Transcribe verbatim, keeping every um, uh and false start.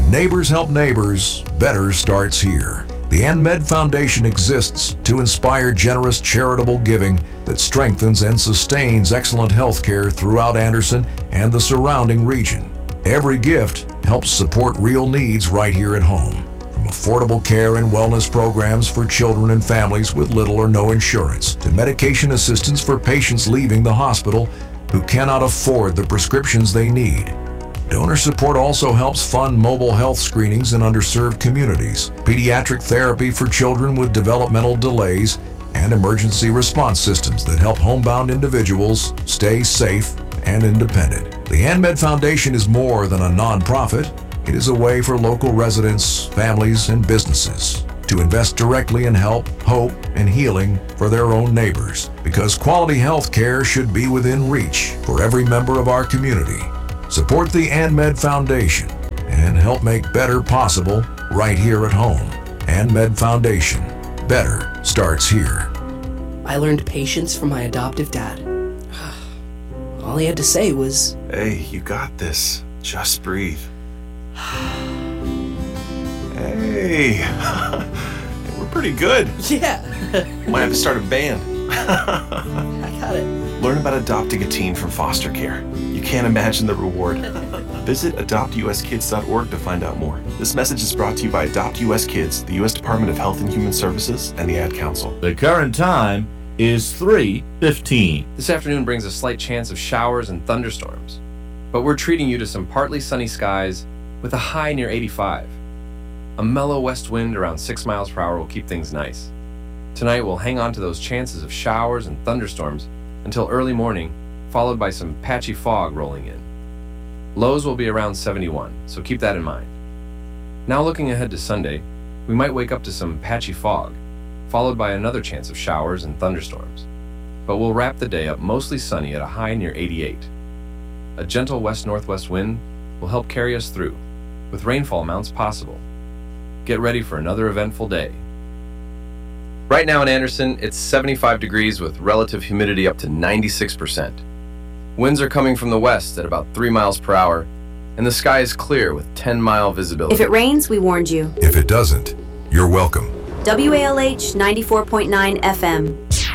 When neighbors help neighbors, better starts here. The AnMed Foundation exists to inspire generous charitable giving that strengthens and sustains excellent health care throughout Anderson and the surrounding region. Every gift helps support real needs right here at home, from affordable care and wellness programs for children and families with little or no insurance, to medication assistance for patients leaving the hospital who cannot afford the prescriptions they need. Donor support also helps fund mobile health screenings in underserved communities, pediatric therapy for children with developmental delays, and emergency response systems that help homebound individuals stay safe and independent. The AnMed Foundation is more than a nonprofit. It is a way for local residents, families, and businesses to invest directly in help, hope, and healing for their own neighbors, because quality health care should be within reach for every member of our community. Support the AnMed Foundation and help make better possible right here at home. AnMed Foundation. Better starts here. I learned patience from my adoptive dad. All he had to say was, "Hey, you got this. Just breathe." Hey, we're pretty good. yeah. Might have to start a band. I got it. Learn about adopting a teen from foster care. You can't imagine the reward. Visit adopt u s kids dot org to find out more. This message is brought to you by Adopt U S Kids, the U S Department of Health and Human Services, and the Ad Council. The current time is three fifteen. This afternoon brings a slight chance of showers and thunderstorms, but we're treating you to some partly sunny skies with a high near eighty-five. A mellow west wind around six miles per hour will keep things nice. Tonight we'll hang on to those chances of showers and thunderstorms until early morning, followed by some patchy fog rolling in. Lows will be around seventy-one, so keep that in mind. Now looking ahead to Sunday, we might wake up to some patchy fog, followed by another chance of showers and thunderstorms. But we'll wrap the day up mostly sunny at a high near eighty-eight. A gentle west-northwest wind will help carry us through, with rainfall amounts possible. Get ready for another eventful day. Right now in Anderson, it's seventy-five degrees with relative humidity up to ninety-six percent. Winds are coming from the west at about three miles per hour, and the sky is clear with ten mile visibility. If it rains, we warned you. If it doesn't, you're welcome. W A L H ninety-four point nine F M.